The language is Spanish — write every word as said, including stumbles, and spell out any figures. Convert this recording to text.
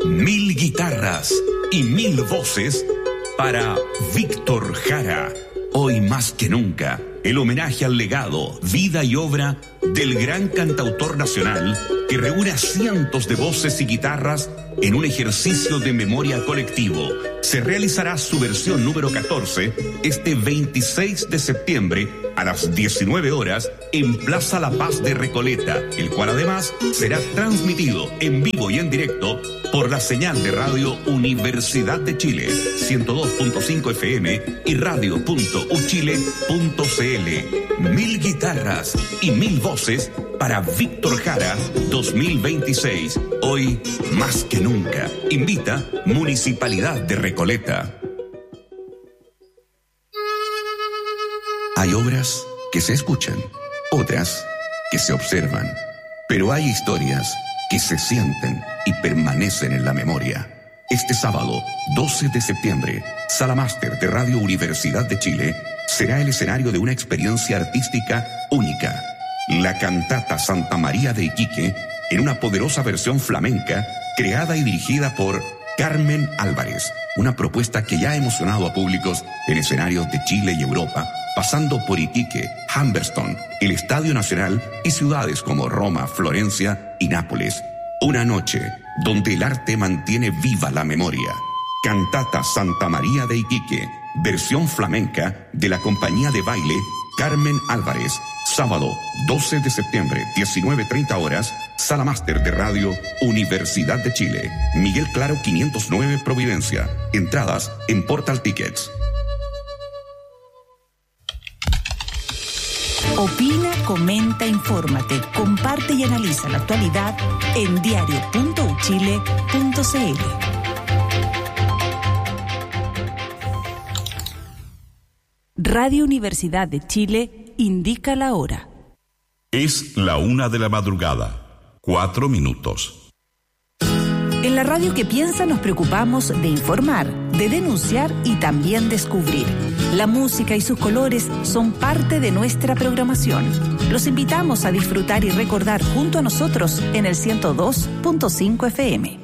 Mil guitarras y mil voces para Víctor Jara. Hoy más que nunca, el homenaje al legado, vida y obra del gran cantautor nacional que reúne a cientos de voces y guitarras en un ejercicio de memoria colectivo. Se realizará su versión número catorce este veintiséis de septiembre a las diecinueve horas en Plaza La Paz de Recoleta, el cual además será transmitido en vivo y en directo por la señal de radio Universidad de Chile, ciento dos punto cinco F M y radio punto u chile punto c l. Mil guitarras y mil voces para Víctor Jara dos mil veintiséis. Hoy más que nunca. Invita Municipalidad de Recoleta. Hay obras que se escuchan, otras que se observan, pero hay historias que se sienten y permanecen en la memoria. Este sábado, doce de septiembre, Sala Máster de Radio Universidad de Chile será el escenario de una experiencia artística única. La cantata Santa María de Iquique, en una poderosa versión flamenca, creada y dirigida por Carmen Álvarez. Una propuesta que ya ha emocionado a públicos en escenarios de Chile y Europa, pasando por Iquique, Humberston, el Estadio Nacional y ciudades como Roma, Florencia y Nápoles. Una noche donde el arte mantiene viva la memoria. Cantata Santa María de Iquique, versión flamenca de la compañía de baile Carmen Álvarez. Sábado, doce de septiembre, diecinueve treinta horas, Sala Máster de Radio Universidad de Chile. Miguel Claro quinientos nueve Providencia. Entradas en Portal Tickets. Opina, comenta, infórmate, comparte y analiza la actualidad en diario punto u chile punto c l. Radio Universidad de Chile indica la hora. Es la una de la madrugada, cuatro minutos. En la radio que piensa nos preocupamos de informar, de denunciar y también descubrir. La música y sus colores son parte de nuestra programación. Los invitamos a disfrutar y recordar junto a nosotros en el ciento dos punto cinco F M.